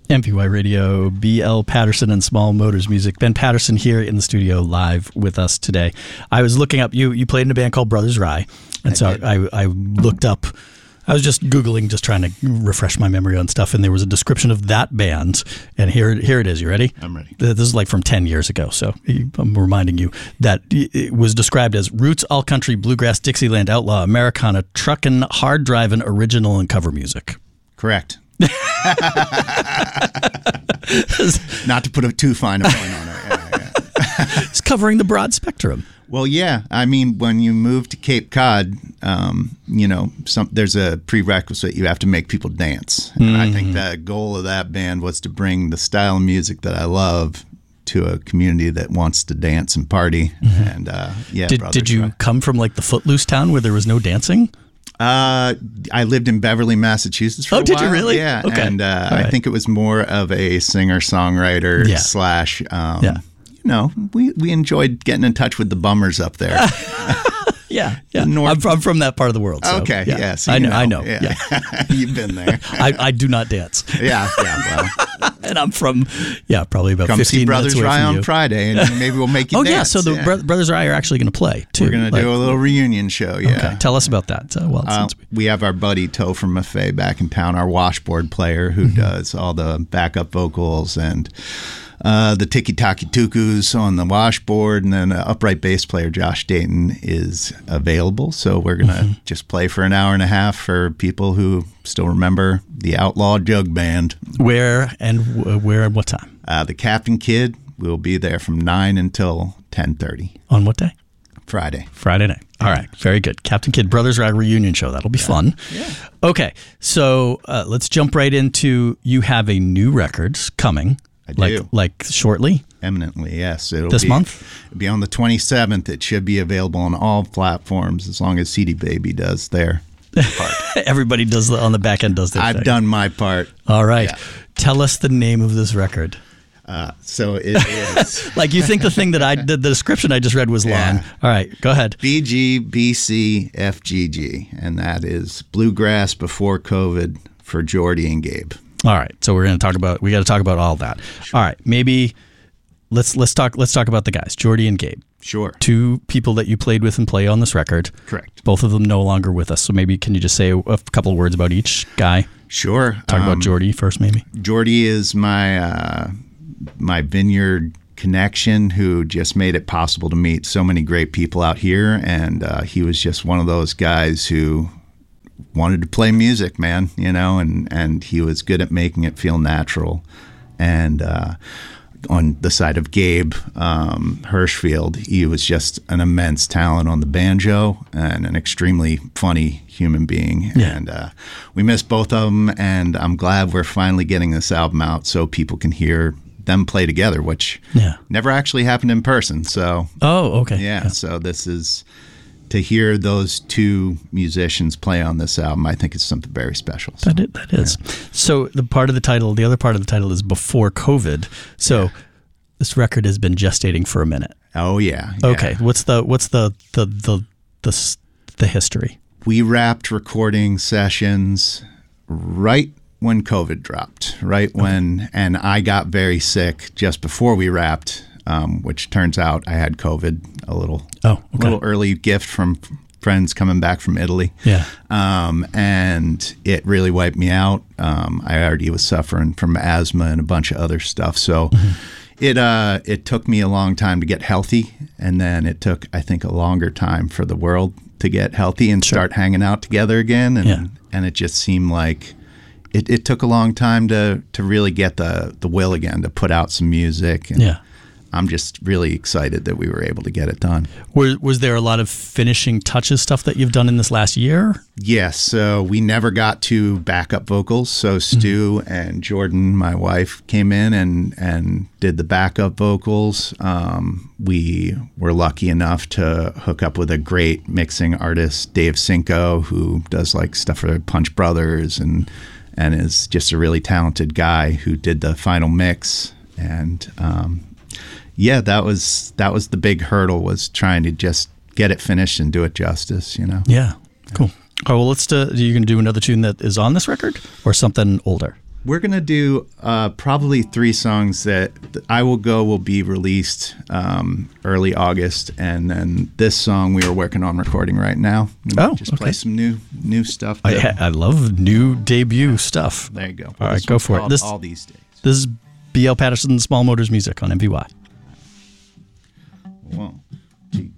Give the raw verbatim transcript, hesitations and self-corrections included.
M P Y Radio, B L Patterson and Small Motors Music. Ben Patterson here in the studio live with us today. I was looking up, you you played in a band called Brothers Rye, and I so I, I looked up, I was just Googling, just trying to refresh my memory on stuff, and there was a description of that band, and here, here it is. You ready? I'm ready. This is like from ten years ago, so I'm reminding you that it was described as roots, all country, bluegrass, Dixieland, outlaw, Americana, truckin', hard driving, original, and cover music. Correct. Not to put a too fine a point on it. Yeah, yeah. It's covering the broad spectrum. Well, yeah. I mean, when you move to Cape Cod, um, you know, some, there's a prerequisite. You have to make people dance. And mm. I think the goal of that band was to bring the style of music that I love to a community that wants to dance and party. Mm-hmm. And uh, yeah, did, did you come from like the footloose town where there was no dancing? Uh, I lived in Beverly, Massachusetts for oh, a while. did you really? Yeah. Okay. And uh, right. I think it was more of a singer-songwriter yeah. slash, um, yeah. you know, we, we enjoyed getting in touch with the bummers up there. yeah. yeah. North- I'm, from, I'm from that part of the world. So, okay. Yeah. yeah so I know. know. I know. Yeah. yeah. You've been there. I, I do not dance. yeah. Yeah. Well. And I'm from, yeah, probably about Come fifteen see Brothers minutes away Rye from on you. Friday, and maybe we'll make you oh, dance. yeah. So the yeah. Bro- Brothers Rye are actually going to play, too. We're going to like, do a little reunion show, yeah. Okay. Tell us about that. Uh, well, uh, since we... we have our buddy Topher Maffei back in town, our washboard player who mm-hmm. does all the backup vocals and uh, the tiki-taki tukus on the washboard, and then uh, upright bass player Josh Dayton is available. So we're going to mm-hmm. just play for an hour and a half for people who still remember the Outlaw Jug Band. Where and w- where and what time? Uh, the Captain Kid will be there from nine until ten thirty. On what day? Friday. Friday night. All right. Very good. Captain Kid Brothers Rye reunion show. That'll be yeah. fun. Yeah. Okay. So uh, let's jump right into, you have a new record coming. I like, do. Like shortly? Eminently, yes. It'll this be, month? It'll be on the twenty-seventh. It should be available on all platforms as long as C D Baby does their part. Everybody does the, on the back end does their I've thing. done my part. All right. Yeah. Tell us the name of this record. Uh, so it is. Like you think the thing that I did, the description I just read was long. Yeah. All right, go ahead. B G B C F G G, and that is Bluegrass Before COVID for Jordy and Gabe. All right, so we're going to talk about, we got to talk about all that. Sure. All right, maybe let's let's talk let's talk about the guys, Jordy and Gabe. Sure. Two people that you played with and play on this record. Correct. Both of them no longer with us. So maybe can you just say a, a couple of words about each guy? Sure. Talk um, about Jordy first, maybe. Jordy is my uh, my vineyard connection who just made it possible to meet so many great people out here, and uh, he was just one of those guys who wanted to play music, man, you know, and, and he was good at making it feel natural. And uh, on the side of Gabe um, Hirschfield, he was just an immense talent on the banjo and an extremely funny human being. Yeah. And uh, we miss both of them, and I'm glad we're finally getting this album out so people can hear them play together, which yeah. never actually happened in person. So, oh, okay. Yeah, yeah. So this is, to hear those two musicians play on this album, I think it's something very special. So, that, it, that is. Yeah. So the part of the title, the other part of the title is Before COVID. So yeah. This record has been gestating for a minute. Oh yeah. yeah. Okay. What's the what's the the the the, the history? We wrapped recording sessions right when COVID dropped, right okay. when, and I got very sick just before we wrapped. Um, which turns out I had COVID, a little, oh, okay. little early gift from friends coming back from Italy. Yeah. Um, and it really wiped me out. Um, I already was suffering from asthma and a bunch of other stuff. So mm-hmm. it uh, it took me a long time to get healthy. And then it took, I think, a longer time for the world to get healthy and sure. start hanging out together again. And yeah. and it just seemed like it, it took a long time to, to really get the, the will again to put out some music. And, yeah. I'm just really excited that we were able to get it done. Was, was there a lot of finishing touches stuff that you've done in this last year? Yes. So we never got to backup vocals. So Stu mm-hmm. and Jordan, my wife, came in and, and did the backup vocals. Um, we were lucky enough to hook up with a great mixing artist, Dave Cinco, who does like stuff for Punch Brothers and and is just a really talented guy who did the final mix. And um yeah, that was that was the big hurdle, was trying to just get it finished and do it justice, you know? Yeah, cool. Oh, well, let's do, are you going to do another tune that is on this record or something older? we're gonna do uh, probably three songs that I Will Go will be released um, early August, and then this song we are working on recording right now. We oh, just okay. play some new new stuff. I, I love new debut stuff. There you go. All right, go for it. This, All These Days. This is B L Patterson, Small Motors Music on M V Y. One, two.